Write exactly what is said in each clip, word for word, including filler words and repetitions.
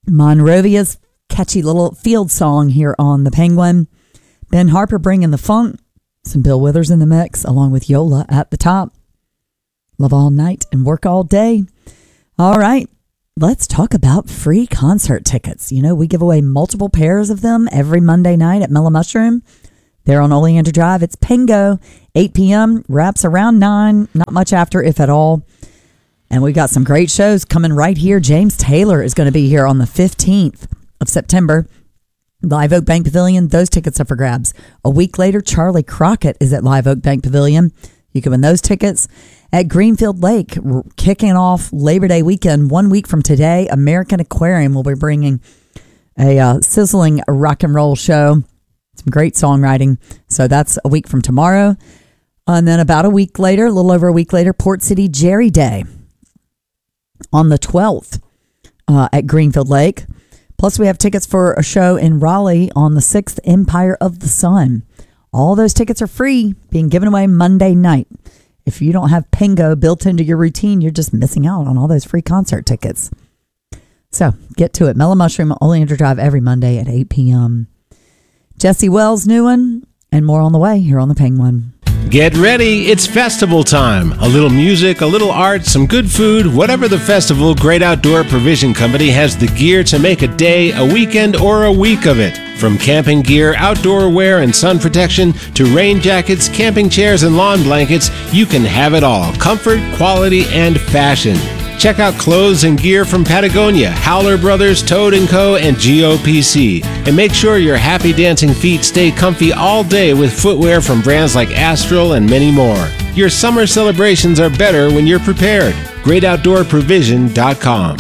Monrovia's catchy little field song here on the Penguin. Ben Harper bringing the funk. Some Bill Withers in the mix, along with Yola at the top. Love all night and work all day. All right, let's talk about free concert tickets. You know, we give away multiple pairs of them every Monday night at Mellow Mushroom. They're on Oleander Drive. It's Pingo, eight p.m., wraps around nine, not much after, if at all. And we got some great shows coming right here. James Taylor is going to be here on the fifteenth of September. Live Oak Bank Pavilion, those tickets are for grabs. A week later, Charlie Crockett is at Live Oak Bank Pavilion. You can win those tickets. At Greenfield Lake, kicking off Labor Day weekend, one week from today, American Aquarium will be bringing a uh, sizzling rock and roll show. Some great songwriting. So that's a week from tomorrow. And then about a week later, a little over a week later, Port City Jerry Day on the twelfth uh, at Greenfield Lake. Plus, we have tickets for a show in Raleigh on the sixth, Empire of the Sun. All those tickets are free, being given away Monday night. If you don't have Pingo built into your routine, you're just missing out on all those free concert tickets. So, get to it. Mellow Mushroom, Oleander Drive, every Monday at eight p.m. Jesse Wells' new one, and more on the way here on the Penguin. Get ready, it's festival time. A little music, a little art, some good food, whatever the festival, Great Outdoor Provision Company has the gear to make a day, a weekend, or a week of it. From camping gear, outdoor wear, and sun protection, to rain jackets, camping chairs, and lawn blankets, you can have it all. Comfort, quality, and fashion. Check out clothes and gear from Patagonia, Howler Brothers, Toad and Co., and G O P C. And make sure your happy dancing feet stay comfy all day with footwear from brands like Astral and many more. Your summer celebrations are better when you're prepared. great outdoor provision dot com.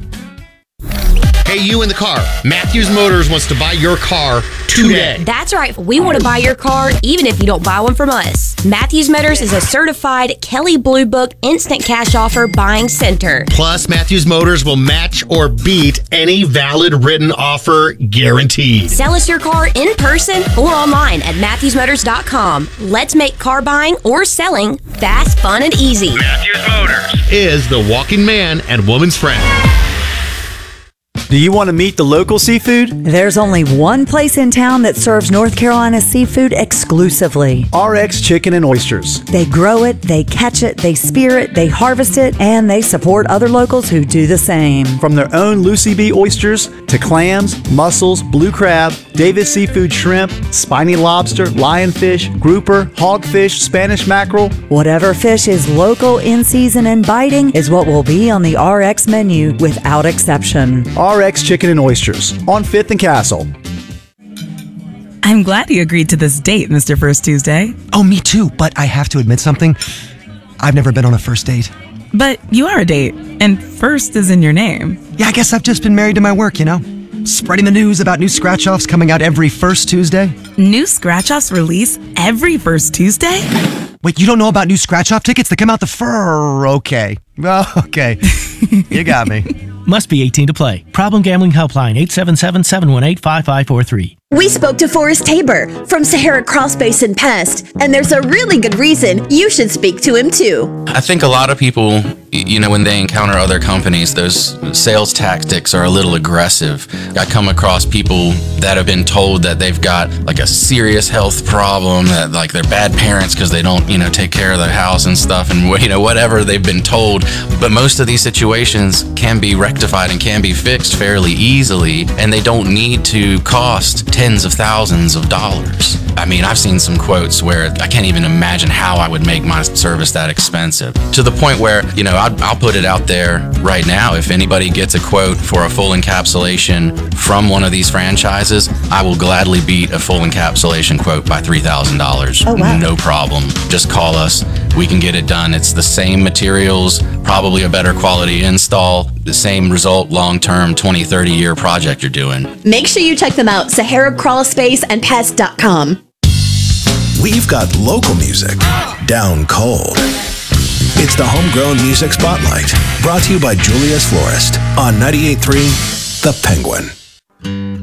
Hey, you in the car. Matthews Motors wants to buy your car today. That's right. We want to buy your car even if you don't buy one from us. Matthews Motors is a certified Kelley Blue Book instant cash offer buying center. Plus, Matthews Motors will match or beat any valid written offer guaranteed. Sell us your car in person or online at matthews motors dot com. Let's make car buying or selling fast, fun, and easy. Matthews Motors is the walking man and woman's friend. Do you want to meet the local seafood? There's only one place in town that serves North Carolina seafood exclusively. R X Chicken and Oysters. They grow it, they catch it, they spear it, they harvest it, and they support other locals who do the same. From their own Lucy B oysters to clams, mussels, blue crab, Davis seafood shrimp, spiny lobster, lionfish, grouper, hogfish, Spanish mackerel. Whatever fish is local, in season, and biting is what will be on the R X menu without exception. R X Chicken and Oysters on fifth and Castle. I'm glad you agreed to this date, Mister First Tuesday. Oh, me too, but I have to admit something. I've never been on a first date. But you are a date, and first is in your name. Yeah, I guess I've just been married to my work, you know? Spreading the news about new scratch-offs coming out every first Tuesday. New scratch-offs release every first Tuesday? Wait, you don't know about new scratch-off tickets that come out the fur? Okay. Well, okay. You got me. Must be eighteen to play. Problem Gambling Helpline, eight seven seven, seven one eight, five five four three. We spoke to Forrest Tabor from Sahara Crawl Space and Pest, and there's a really good reason you should speak to him too. I think a lot of people, you know, when they encounter other companies, those sales tactics are a little aggressive. I come across people that have been told that they've got like a serious health problem, that like they're bad parents because they don't, you know, take care of their house and stuff, and you know, whatever they've been told. But most of these situations can be rectified and can be fixed fairly easily, and they don't need to cost tens of thousands of dollars. I mean, I've seen some quotes where I can't even imagine how I would make my service that expensive. To the point where, you know, I'll, I'll put it out there right now. If anybody gets a quote for a full encapsulation from one of these franchises, I will gladly beat a full encapsulation quote by three thousand dollars. Oh, wow. No problem. Just call us. We can get it done. It's the same materials, probably a better quality install, the same result, long-term, twenty, thirty year project you're doing. Make sure you check them out, Sahara Crawl Space and Pest dot com. We've got local music down cold. It's the Homegrown Music Spotlight, brought to you by Julius Florist on ninety-eight point three The Penguin.